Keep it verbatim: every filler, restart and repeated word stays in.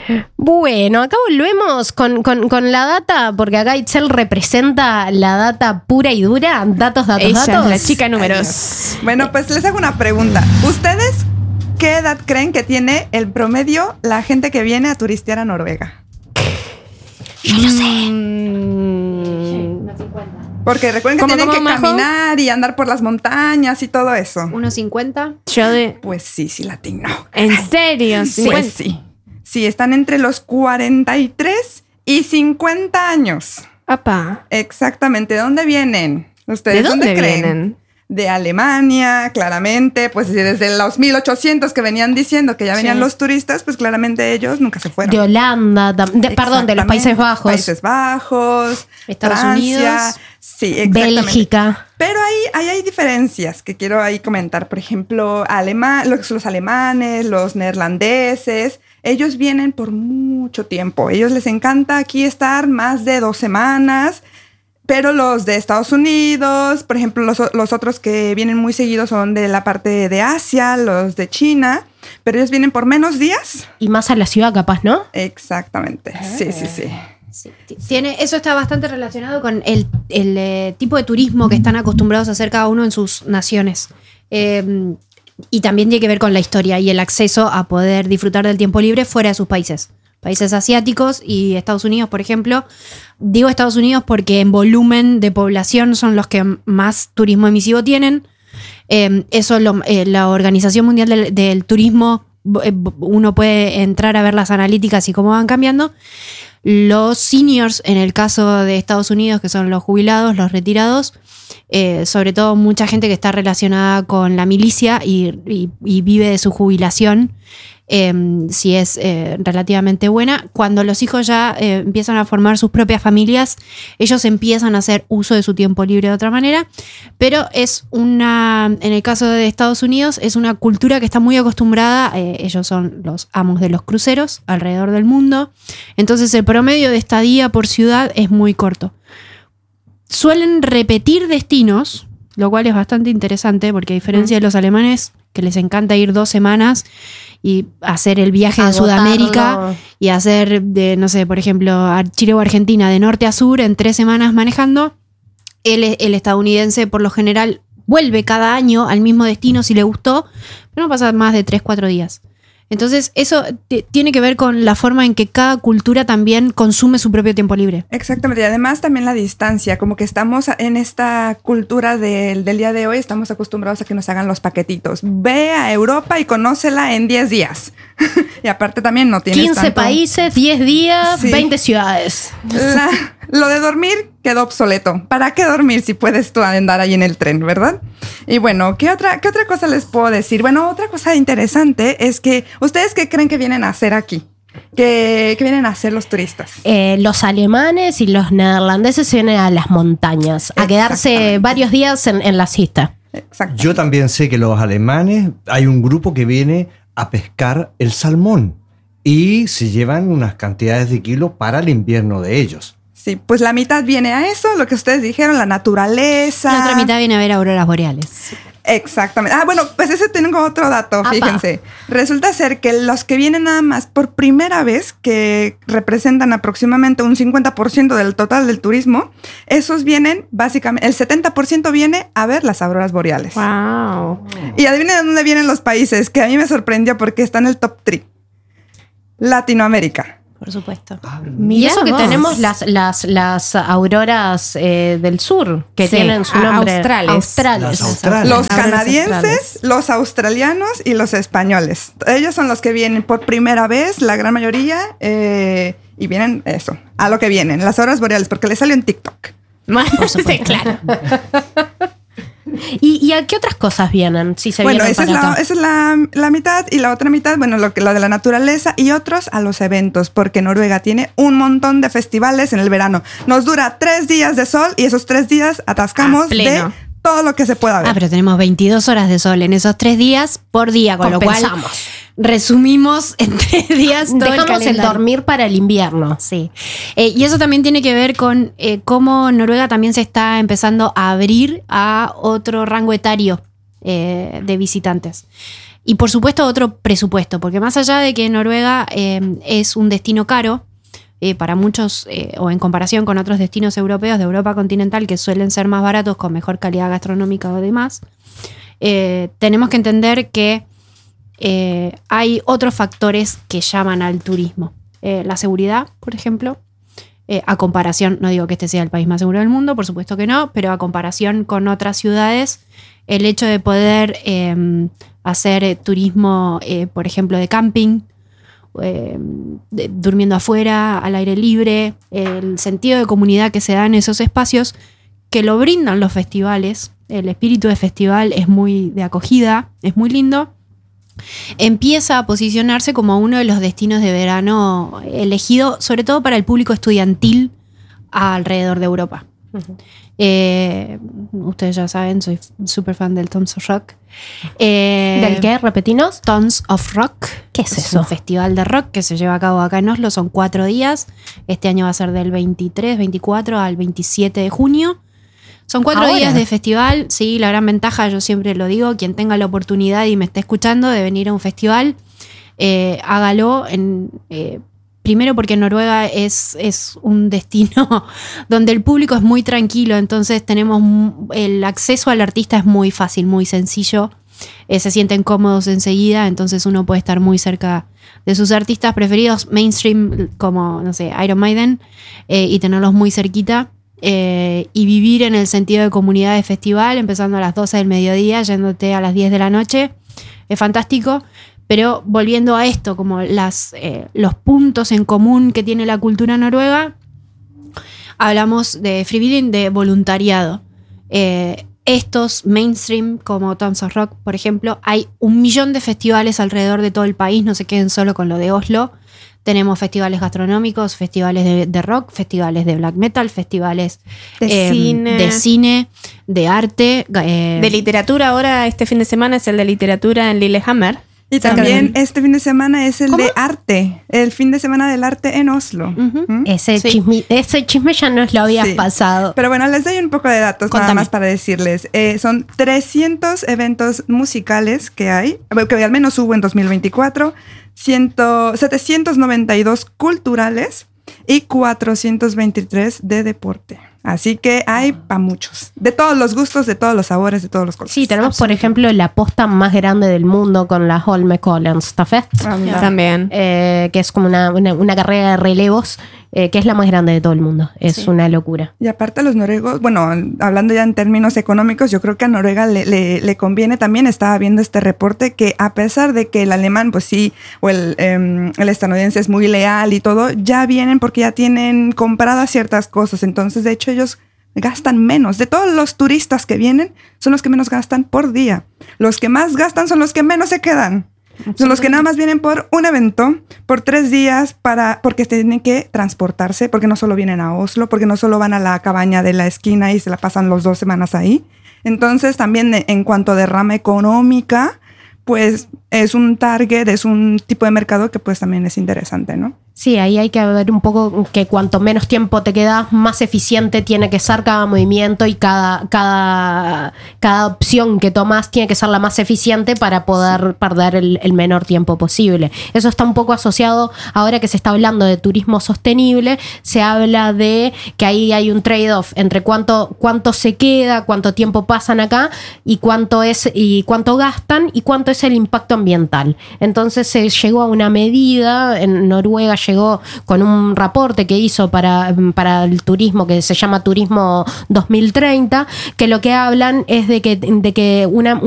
Bueno, acá volvemos con, con, con la data, porque acá Itzel representa la data pura y dura. Datos, datos, Ella datos. es la chica números. Bueno, pues les hago una pregunta. ¿Ustedes qué edad creen que tiene el promedio la gente que viene a turistear a Noruega? Yo no sé. Mm, Porque recuerden que ¿Cómo, tienen cómo, que Majo? caminar y andar por las montañas y todo eso. ¿uno cincuenta? Yo de... Pues sí, sí latino. ¿En serio? Pues sí. Sí, están entre los cuarenta y tres y cincuenta años. Apa. Exactamente. ¿De dónde vienen? ¿Ustedes ¿De dónde creen? vienen? De Alemania, claramente. Pues desde los mil ochocientos que venían diciendo que ya venían Sí. los turistas, pues claramente ellos nunca se fueron. De Holanda, tam- de- perdón, de los Países Bajos. Países Bajos, Estados Francia, Unidos, sí, exactamente. Bélgica. Pero ahí, ahí hay diferencias que quiero ahí comentar. Por ejemplo, alema- los, los alemanes, los neerlandeses, ellos vienen por mucho tiempo. Ellos les encanta aquí estar más de dos semanas. Pero los de Estados Unidos, por ejemplo, los, los otros que vienen muy seguidos son de la parte de Asia, los de China. Pero ellos vienen por menos días. Y más a la ciudad, capaz, ¿no? Exactamente. Sí, sí, sí. Sí, tiene, eso está bastante relacionado con el, el eh, tipo de turismo que están acostumbrados a hacer cada uno en sus naciones. Eh, y también tiene que ver con la historia y el acceso a poder disfrutar del tiempo libre fuera de sus países. Países asiáticos y Estados Unidos, por ejemplo. Digo Estados Unidos porque en volumen de población son los que más turismo emisivo tienen. Eh, eso lo, eh, la Organización Mundial del, del Turismo, eh, uno puede entrar a ver las analíticas y cómo van cambiando. Los seniors, en el caso de Estados Unidos, que son los jubilados, los retirados, eh, sobre todo mucha gente que está relacionada con la milicia y, y, y vive de su jubilación, eh, si es eh, relativamente buena. Cuando los hijos ya eh, empiezan a formar sus propias familias, ellos empiezan a hacer uso de su tiempo libre de otra manera, pero es una, en el caso de Estados Unidos, es una cultura que está muy acostumbrada, eh, ellos son los amos de los cruceros alrededor del mundo, entonces el promedio de estadía por ciudad es muy corto. Suelen repetir destinos, lo cual es bastante interesante porque a diferencia de los alemanes, que les encanta ir dos semanas y hacer el viaje de Agotarlo. Sudamérica y hacer, de no sé, por ejemplo, a Chile o Argentina de norte a sur en tres semanas manejando, el, el estadounidense por lo general vuelve cada año al mismo destino si le gustó, pero no pasa más de tres, cuatro días. Entonces eso t- tiene que ver con la forma en que cada cultura también consume su propio tiempo libre. Exactamente, y además también la distancia, como que estamos en esta cultura del, del día de hoy, estamos acostumbrados a que nos hagan los paquetitos. Ve a Europa y conócela en diez días. Y aparte también no tienes quince tanto... países, diez días, Sí. veinte ciudades. La- lo de dormir quedó obsoleto. ¿Para qué dormir si puedes tú andar ahí en el tren, verdad? Y bueno, ¿qué otra, qué otra cosa les puedo decir? Bueno, otra cosa interesante es que ¿ustedes qué creen que vienen a hacer aquí? ¿Qué, qué vienen a hacer los turistas? Eh, los alemanes y los neerlandeses vienen a las montañas, a quedarse Exactamente. varios días en, en la siesta. Exacto. Yo también sé que los alemanes, hay un grupo que viene a pescar el salmón y se llevan unas cantidades de kilos para el invierno de ellos. Sí, pues la mitad viene a eso, lo que ustedes dijeron, la naturaleza. La otra mitad viene a ver auroras boreales. Exactamente. Ah, bueno, pues ese tengo otro dato, Apa. fíjense. Resulta ser que los que vienen nada más por primera vez, que representan aproximadamente un cincuenta por ciento del total del turismo, esos vienen básicamente, el setenta por ciento viene a ver las auroras boreales. Wow. Y adivinen de dónde vienen los países, que a mí me sorprendió porque está en el top tres. Latinoamérica. Por supuesto. Y Mirá eso que vos. tenemos las, las, las auroras eh, del sur, que Sí, tienen su a- nombre. australes. Australes. Las australes. Los Auroras canadienses, australes. los australianos y los españoles. Ellos son los que vienen por primera vez, la gran mayoría, eh, y vienen eso, a lo que vienen, las auroras boreales, porque les salió en TikTok. Por supuesto. Sí, claro. ¿Y, ¿Y a qué otras cosas vienen? Si se Bueno, vienen esa es, para la, acá. esa es la, la mitad, y la otra mitad, bueno, lo, que, lo de la naturaleza, y otros a los eventos, porque Noruega tiene un montón de festivales en el verano. Nos dura tres días de sol y esos tres días atascamos A pleno. de todo lo que se pueda ver. Ah, pero tenemos veintidós horas de sol en esos tres días por día, con lo cual Compensamos. resumimos en tres días todo Dejamos el, calendario. dormir para el invierno. Sí. Eh, y eso también tiene que ver con eh, cómo Noruega también se está empezando a abrir a otro rango etario eh, de visitantes. Y por supuesto otro presupuesto, porque más allá de que Noruega eh, es un destino caro, eh, para muchos, eh, o en comparación con otros destinos europeos de Europa continental que suelen ser más baratos, con mejor calidad gastronómica o demás, eh, tenemos que entender que eh, hay otros factores que llaman al turismo. Eh, la seguridad, por ejemplo, eh, a comparación, no digo que este sea el país más seguro del mundo, por supuesto que no, pero a comparación con otras ciudades, el hecho de poder eh, hacer eh, turismo, eh, por ejemplo, de camping, eh, de, durmiendo afuera, al aire libre, el sentido de comunidad que se da en esos espacios, que lo brindan los festivales, el espíritu de festival es muy de acogida, es muy lindo, empieza a posicionarse como uno de los destinos de verano elegido, sobre todo para el público estudiantil alrededor de Europa. Uh-huh. Eh, ustedes ya saben, soy súper fan del Tons of Rock. Eh, ¿Del qué? Repetinos. Tons of Rock. ¿Qué es, es eso? Un festival de rock que se lleva a cabo acá en Oslo. Son cuatro días. Este año va a ser del veintitrés, veinticuatro al veintisiete de junio. Son cuatro Ahora. días de festival. Sí, la gran ventaja, yo siempre lo digo, quien tenga la oportunidad y me esté escuchando de venir a un festival, eh, hágalo en... Eh, Primero porque Noruega es, es un destino donde el público es muy tranquilo, entonces tenemos el acceso al artista es muy fácil, muy sencillo. Eh, se sienten cómodos enseguida, entonces uno puede estar muy cerca de sus artistas preferidos, mainstream, como, no sé, Iron Maiden, eh, y tenerlos muy cerquita. Eh, y vivir en el sentido de comunidad de festival, empezando a las doce del mediodía, yéndote a las diez de la noche. Es fantástico. Pero volviendo a esto, como las, eh, los puntos en común que tiene la cultura noruega, hablamos de frivilling, de voluntariado. Eh, estos mainstream, como Tons of Rock, por ejemplo, hay un millón de festivales alrededor de todo el país, no se queden solo con lo de Oslo. Tenemos festivales gastronómicos, festivales de, de rock, festivales de black metal, festivales de, eh, cine. de cine, de arte. Eh, de literatura, ahora este fin de semana es el de literatura en Lillehammer. Y también este fin de semana es el ¿Cómo? de arte, el fin de semana del arte en Oslo. Uh-huh. ¿Mm? Ese, sí. chisme, ese chisme ya nos lo habías sí. pasado. Pero bueno, les doy un poco de datos Contame. nada más para decirles. Eh, son trescientos eventos musicales que hay, que al menos hubo en dos mil veinticuatro, setecientos noventa y dos culturales y cuatrocientos veintitrés de deporte. Así que hay para muchos. De todos los gustos, de todos los sabores, de todos los colores. Sí, tenemos, por ejemplo, la posta más grande del mundo con la Holmenkollen Stafett. Ah, también. Eh, que es como una, una, una carrera de relevos, eh, que es la más grande de todo el mundo. Es sí. una locura. Y aparte los noruegos, bueno, hablando ya en términos económicos, yo creo que a Noruega le, le, le conviene también. Estaba viendo este reporte que a pesar de que el alemán, pues sí, o el, eh, el estadounidense es muy leal y todo, ya vienen porque ya tienen compradas ciertas cosas. Entonces, de hecho, ellos gastan menos. De todos los turistas que vienen, son los que menos gastan por día. Los que más gastan son los que menos se quedan. Son los que nada más vienen por un evento, por tres días, para porque tienen que transportarse, porque no solo vienen a Oslo, porque no solo van a la cabaña de la esquina y se la pasan las dos semanas ahí. Entonces, también en cuanto a derrama económica, pues es un target, es un tipo de mercado que pues también es interesante, ¿no? Sí, ahí hay que ver un poco que cuanto menos tiempo te quedas, más eficiente tiene que ser cada movimiento y cada, cada, cada opción que tomas tiene que ser la más eficiente para poder sí. perder el, el menor tiempo posible. Eso está un poco asociado, ahora que se está hablando de turismo sostenible, se habla de que ahí hay un trade-off entre cuánto, cuánto se queda, cuánto tiempo pasan acá y cuánto es y cuánto gastan y cuánto es el impacto ambiental. Entonces se llegó a una medida, en Noruega llegó con un reporte que hizo para, para el turismo que se llama Turismo dos mil treinta, que lo que hablan es de que, de que una,